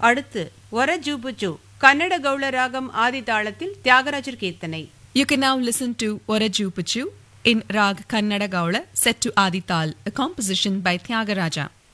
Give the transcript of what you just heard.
அடுத்து ஒரஜூபுஜு கன்னட கௌள ராகம் ஆதி தாளத்தில் தியாகராஜர் கீர்த்தனை. You can now listen to Orajupachu in Rag Kannada Gaula set to Adi Tal, a composition by Tyagaraja.